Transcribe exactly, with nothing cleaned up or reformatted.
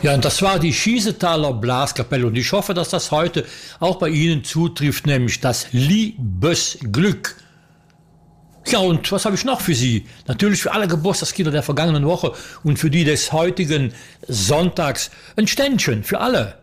Ja, und das war die Schiesetaler Blaskapelle und ich hoffe, dass das heute auch bei Ihnen zutrifft, nämlich das Liebesglück. Ja, und was habe ich noch für Sie? Natürlich für alle Geburtstagskinder der vergangenen Woche und für die des heutigen Sonntags ein Ständchen für alle.